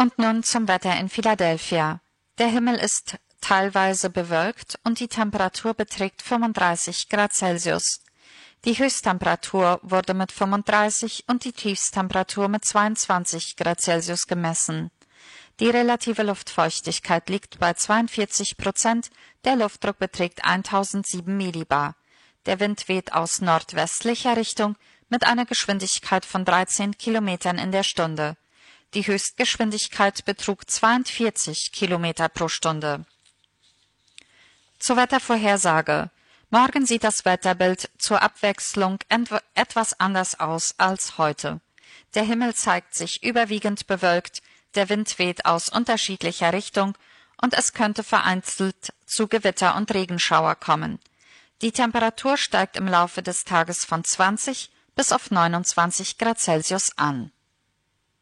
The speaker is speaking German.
Und nun zum Wetter in Philadelphia. Der Himmel ist teilweise bewölkt und die Temperatur beträgt 35 Grad Celsius. Die Höchsttemperatur wurde mit 35 und die Tiefsttemperatur mit 22 Grad Celsius gemessen. Die relative Luftfeuchtigkeit liegt bei 42%, der Luftdruck beträgt 1007 Millibar. Der Wind weht aus nordwestlicher Richtung mit einer Geschwindigkeit von 13 Kilometern in der Stunde. Die Höchstgeschwindigkeit betrug 42 Kilometer pro Stunde. Zur Wettervorhersage. Morgen sieht das Wetterbild zur Abwechslung etwas anders aus als heute. Der Himmel zeigt sich überwiegend bewölkt, der Wind weht aus unterschiedlicher Richtung und es könnte vereinzelt zu Gewitter und Regenschauer kommen. Die Temperatur steigt im Laufe des Tages von 20 bis auf 29 Grad Celsius an.